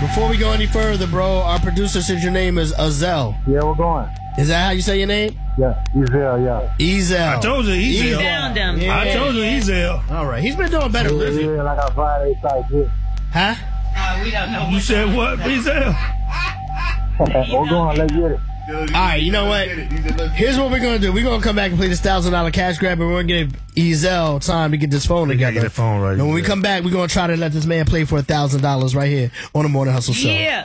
before we go any further, bro, our producer said your name is Azel. Yeah, we're going. Is that how you say your name? Yeah, Ezel, yeah. Ezel. I told you, Ezel. Found him. Yeah. I told you, Ezel. All right. He's been doing better. Yeah, like I Friday type shit. Huh? We don't know. You said what, Ezel? We're going, let's get it. All right, you know what? Here's what we're going to do. We're going to come back and play this $1,000 cash grab, and we're going to give Ezel time to get this phone together. Get the phone right. And when we come back, we're going to try to let this man play for $1,000 right here on the Morning Hustle Show. Yeah.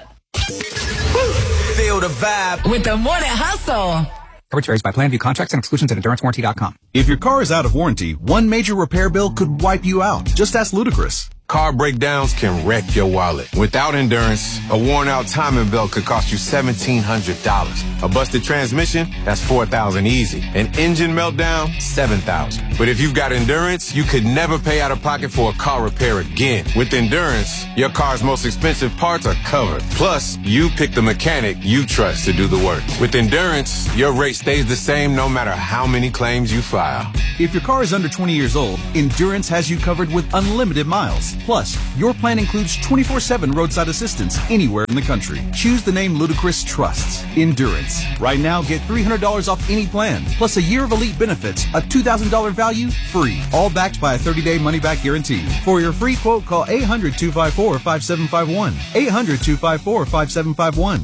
Feel the vibe with the Morning Hustle. Coverage varies by plan. View contracts and exclusions at EnduranceWarranty.com. If your car is out of warranty, one major repair bill could wipe you out. Just ask Ludacris. Car breakdowns can wreck your wallet. Without Endurance, a worn-out timing belt could cost you $1,700. A busted transmission, that's $4,000 easy. An engine meltdown, $7,000. But if you've got Endurance, you could never pay out of pocket for a car repair again. With Endurance, your car's most expensive parts are covered. Plus, you pick the mechanic you trust to do the work. With Endurance, your rate stays the same no matter how many claims you file. If your car is under 20 years old, Endurance has you covered with unlimited miles. Plus, your plan includes 24/7 roadside assistance anywhere in the country. Choose the name Ludacris trusts, Endurance. Right now, get $300 off any plan, plus a year of elite benefits, a $2,000 value, free. All backed by a 30-day money-back guarantee. For your free quote, call 800-254-5751. 800-254-5751.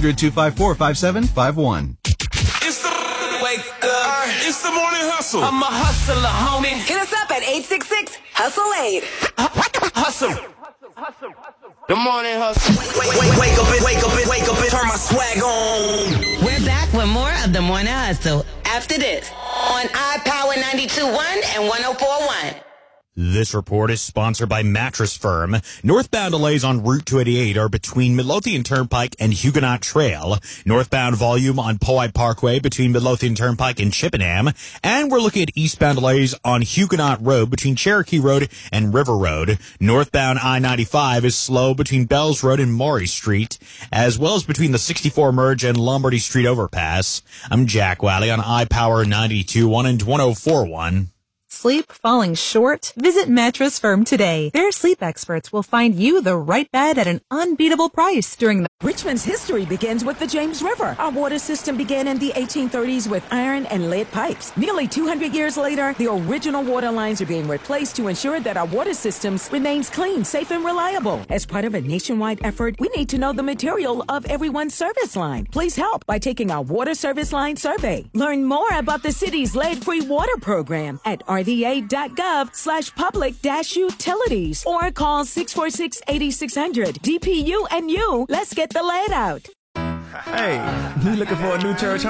800-254-5751. It's the wake up. It's the morning hustle. I'm a hustler, homie. Hit us up at 866-HUSTLE-8. Hustle. The morning hustle. Wake up, turn my swag on. We're back with more of the Morning Hustle after this on iPower 92.1 and 104.1. This report is sponsored by Mattress Firm. Northbound delays on Route 288 are between Midlothian Turnpike and Huguenot Trail. Northbound volume on Powhite Parkway between Midlothian Turnpike and Chippenham. And we're looking at eastbound delays on Huguenot Road between Cherokee Road and River Road. Northbound I-95 is slow between Bells Road and Maury Street, as well as between the 64 Merge and Lombardy Street overpass. I'm Jack Wally on iPower 92.1 and 104.1. Sleep falling short? Visit Mattress Firm today. Their sleep experts will find you the right bed at an unbeatable price during the Richmond's history begins with the James River. Our water system began in the 1830s with iron and lead pipes. Nearly 200 years later, the original water lines are being replaced to ensure that our water systems remains clean, safe, and reliable. As part of a nationwide effort, we need to know the material of everyone's service line. Please help by taking our water service line survey. Learn more about the city's lead-free water program at rda.gov/public-utilities or call 646-8600. DPU and you, let's get the lead out. Hey, you looking for a new church home?